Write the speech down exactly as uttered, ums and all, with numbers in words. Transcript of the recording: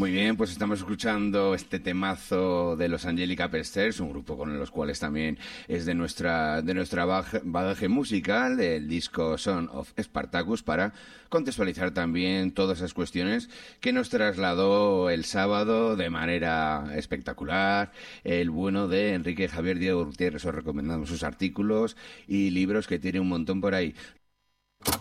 Muy bien, pues estamos escuchando este temazo de los Angelica Pesters, un grupo con los cuales también es de nuestra de nuestra bagaje, bagaje musical, el disco Son of Spartacus, para contextualizar también todas esas cuestiones que nos trasladó el sábado de manera espectacular el bueno de Enrique Javier Diego Gutiérrez. Os recomendamos sus artículos y libros, que tiene un montón por ahí.